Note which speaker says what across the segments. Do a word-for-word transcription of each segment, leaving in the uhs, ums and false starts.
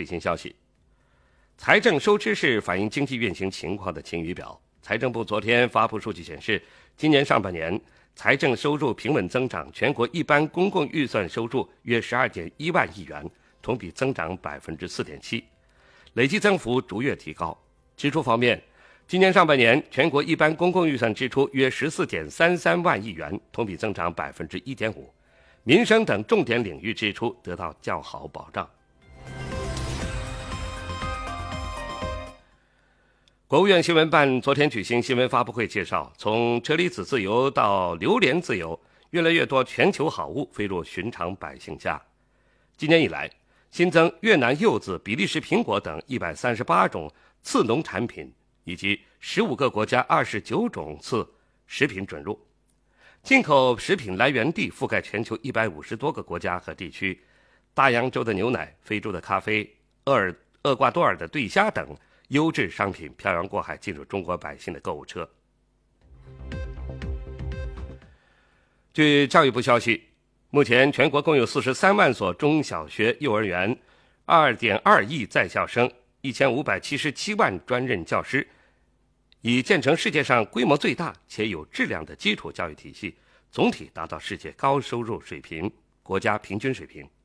Speaker 1: 最新消息。财政收支是反映经济运行情况的晴雨表。财政部昨天发布数据显示，今年上半年财政收入平稳增长，全国一般公共预算收入约 十二点一万亿元，同比增长 百分之四点七， 累计增幅逐月提高。支出方面，今年上半年全国一般公共预算支出约 十四点三三万亿元，同比增长 百分之一点五， 民生等重点领域支出得到较好保障。国务院新闻办昨天举行新闻发布会，介绍从车厘子自由到榴莲自由，越来越多全球好物飞入寻常百姓家。今年以来，新增越南柚子、比利时苹果等一百三十八种次农产品，以及十五个国家二十九种次食品准入。进口食品来源地覆盖全球一百五十多个国家和地区，大洋洲的牛奶、非洲的咖啡、厄尔厄瓜多尔的对虾等优质商品漂洋过海进入中国百姓的购物车。据教育部消息，目前全国共有四十三万所中小学、幼儿园， 二点二亿在校生，一千五百七十七万专任教师，已建成世界上规模最大且有质量的基础教育体系，总体达到世界高收入水平、国家平均水平。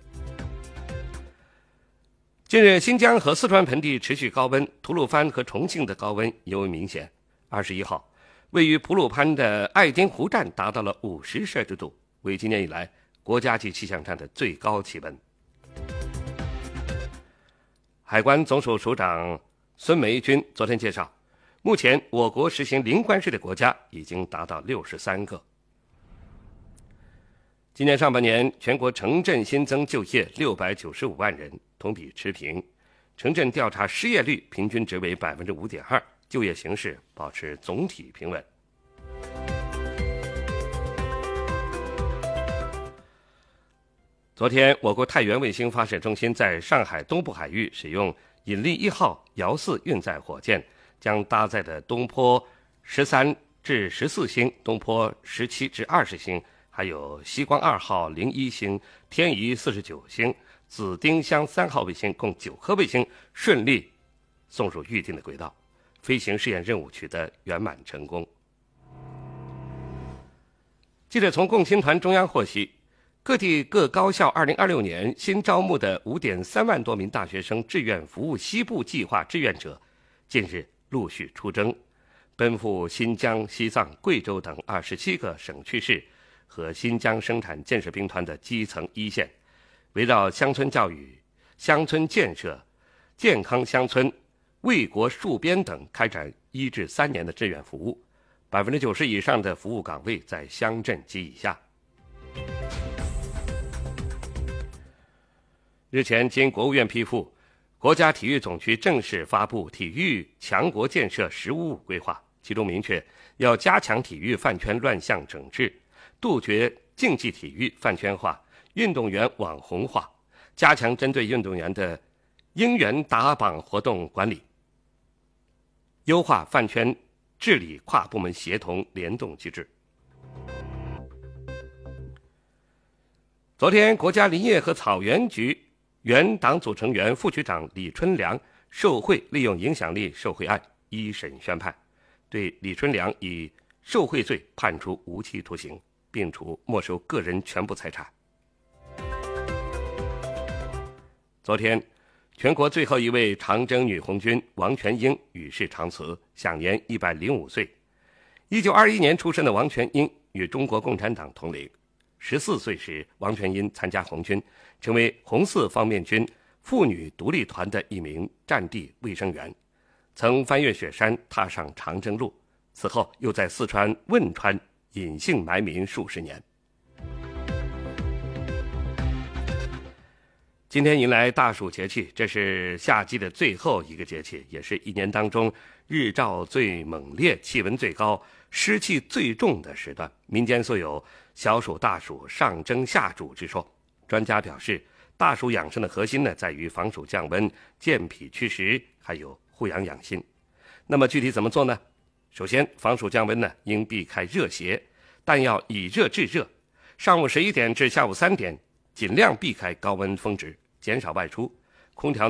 Speaker 1: 近日，新疆和四川盆地持续高温，吐鲁番和重庆的高温尤为明显。二十一号，位于吐鲁番的爱丁湖站达到了五十摄氏度，为今年以来国家级气象站的最高气温。海关总署署长孙梅军昨天介绍，目前我国实行零关税的国家已经达到六十三个。今年上半年，全国城镇新增就业六百九十五万人，同比持平。城镇调查失业率平均值为 百分之五点二， 就业形势保持总体平稳。昨天，我国太原卫星发射中心在上海东部海域使用引力一号遥四运载火箭，将搭载的东坡十三至十四星、东坡十七至二十星，还有西光二号零一星、天仪四十九星、紫丁香三号卫星共九颗卫星顺利送入预定的轨道，飞行试验任务取得圆满成功。记者从共青团中央获悉，各地各高校二零二六年新招募的 五点三万多名大学生志愿服务西部计划志愿者，近日陆续出征，奔赴新疆、西藏、贵州等二十七个省区市和新疆生产建设兵团的基层一线，围绕乡村教育、乡村建设、健康乡村、卫国戍边等开展一至三年的志愿服务， 百分之九十 以上的服务岗位在乡镇及以下。日前，经国务院批复，国家体育总局正式发布体育强国建设“十五五”规划，其中明确要加强体育饭圈乱象整治，杜绝竞技体育饭圈化、运动员网红化，加强针对运动员的应援打榜活动管理，优化饭圈治理跨部门协同联动机制。昨天，国家林业和草原局原党组成员、副局长李春良受贿利用影响力受贿案一审宣判，对李春良以受贿罪判处无期徒刑，并处没收个人全部财产。昨天，全国最后一位长征女红军王全英与世长辞，享年一百零五岁。一九二一年出生的王全英与中国共产党同龄。十四岁时，王全英参加红军，成为红四方面军妇女独立团的一名战地卫生员，曾翻越雪山，踏上长征路。此后又在四川汶川隐姓埋名数十年。今天迎来大暑节气，这是夏季的最后一个节气，也是一年当中日照最猛烈、气温最高、湿气最重的时段。民间素有小暑大暑上蒸下煮之说。专家表示，大暑养生的核心呢，在于防暑降温、健脾祛湿，还有护阳养心。那么具体怎么做呢？首先，防暑降温呢，应避开热邪，但要以热制热。上午十一点至下午三点，尽量避开高温峰值，减少外出。空调